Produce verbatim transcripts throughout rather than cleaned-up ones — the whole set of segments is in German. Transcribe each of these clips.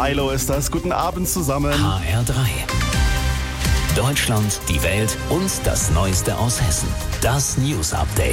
Milo ist das. Guten Abend zusammen. H R drei. Deutschland, die Welt und das Neueste aus Hessen. Das News Update.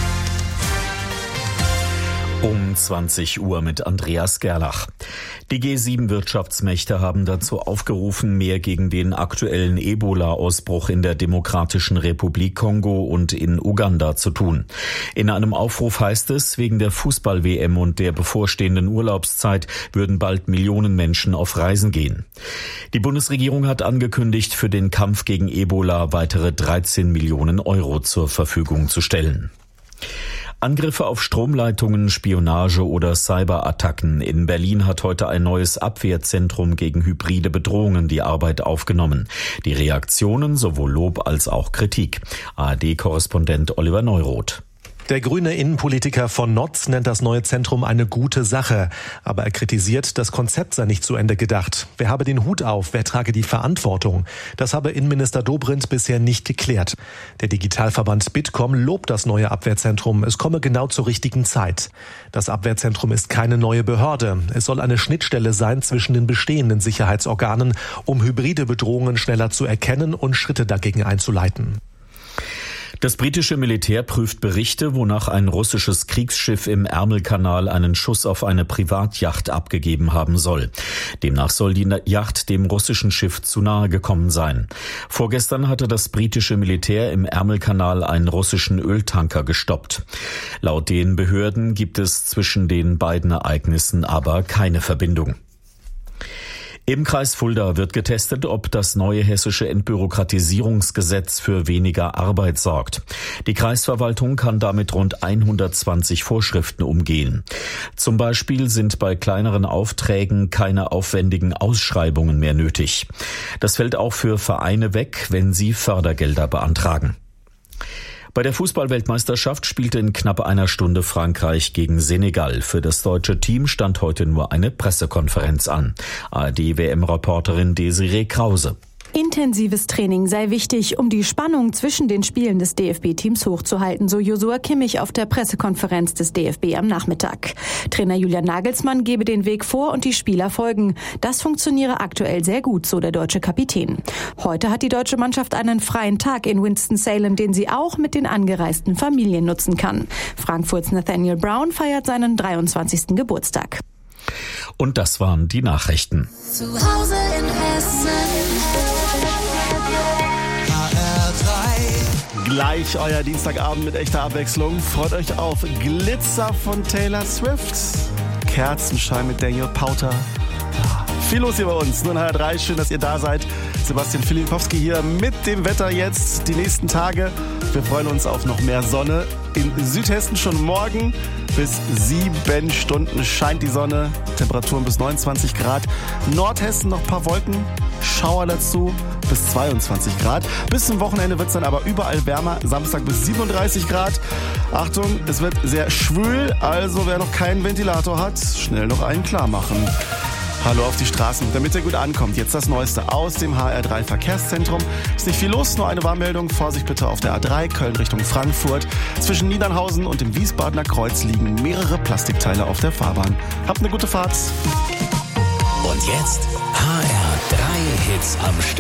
Um zwanzig Uhr mit Andreas Gerlach. Die G sieben Wirtschaftsmächte haben dazu aufgerufen, mehr gegen den aktuellen Ebola-Ausbruch in der Demokratischen Republik Kongo und in Uganda zu tun. In einem Aufruf heißt es, wegen der Fußball-W M und der bevorstehenden Urlaubszeit würden bald Millionen Menschen auf Reisen gehen. Die Bundesregierung hat angekündigt, für den Kampf gegen Ebola weitere dreizehn Millionen Euro zur Verfügung zu stellen. Angriffe auf Stromleitungen, Spionage oder Cyberattacken. In Berlin hat heute ein neues Abwehrzentrum gegen hybride Bedrohungen die Arbeit aufgenommen. Die Reaktionen sowohl Lob als auch Kritik. A R D-Korrespondent Oliver Neuroth. Der grüne Innenpolitiker von Notz nennt das neue Zentrum eine gute Sache. Aber er kritisiert, das Konzept sei nicht zu Ende gedacht. Wer habe den Hut auf, wer trage die Verantwortung? Das habe Innenminister Dobrindt bisher nicht geklärt. Der Digitalverband Bitkom lobt das neue Abwehrzentrum. Es komme genau zur richtigen Zeit. Das Abwehrzentrum ist keine neue Behörde. Es soll eine Schnittstelle sein zwischen den bestehenden Sicherheitsorganen, um hybride Bedrohungen schneller zu erkennen und Schritte dagegen einzuleiten. Das britische Militär prüft Berichte, wonach ein russisches Kriegsschiff im Ärmelkanal einen Schuss auf eine Privatjacht abgegeben haben soll. Demnach soll die Yacht dem russischen Schiff zu nahe gekommen sein. Vorgestern hatte das britische Militär im Ärmelkanal einen russischen Öltanker gestoppt. Laut den Behörden gibt es zwischen den beiden Ereignissen aber keine Verbindung. Im Kreis Fulda wird getestet, ob das neue hessische Entbürokratisierungsgesetz für weniger Arbeit sorgt. Die Kreisverwaltung kann damit rund hundertzwanzig Vorschriften umgehen. Zum Beispiel sind bei kleineren Aufträgen keine aufwendigen Ausschreibungen mehr nötig. Das fällt auch für Vereine weg, wenn sie Fördergelder beantragen. Bei der Fußball-Weltmeisterschaft spielte in knapp einer Stunde Frankreich gegen Senegal. Für das deutsche Team stand heute nur eine Pressekonferenz an. A R D-W M-Reporterin Desiree Krause. Intensives Training sei wichtig, um die Spannung zwischen den Spielen des D F B-Teams hochzuhalten, so Josua Kimmich auf der Pressekonferenz des D F B am Nachmittag. Trainer Julian Nagelsmann gebe den Weg vor und die Spieler folgen. Das funktioniere aktuell sehr gut, so der deutsche Kapitän. Heute hat die deutsche Mannschaft einen freien Tag in Winston-Salem, den sie auch mit den angereisten Familien nutzen kann. Frankfurts Nathaniel Brown feiert seinen dreiundzwanzigsten Geburtstag. Und das waren die Nachrichten. Zu Hause in Hessen. Gleich euer Dienstagabend mit echter Abwechslung. Freut euch auf Glitzer von Taylor Swift. Kerzenschein mit Daniel Powter. Ja, viel los hier bei uns. Nur in H R drei. Schön, dass ihr da seid. Sebastian Filipowski hier mit dem Wetter jetzt die nächsten Tage. Wir freuen uns auf noch mehr Sonne. In Südhessen schon morgen bis sieben Stunden scheint die Sonne. Temperaturen bis neunundzwanzig Grad. Nordhessen noch ein paar Wolken. Schauer dazu bis zweiundzwanzig Grad. Bis zum Wochenende wird es dann aber überall wärmer. Samstag bis siebenunddreißig Grad. Achtung, es wird sehr schwül. Also wer noch keinen Ventilator hat, schnell noch einen klar machen. Hallo auf die Straßen, damit ihr gut ankommt. Jetzt das Neueste aus dem H R drei Verkehrszentrum. Ist nicht viel los, nur eine Warnmeldung. Vorsicht bitte auf der A drei, Köln Richtung Frankfurt. Zwischen Niedernhausen und dem Wiesbadener Kreuz liegen mehrere Plastikteile auf der Fahrbahn. Habt eine gute Fahrt. Und jetzt H R drei Hits am Stück.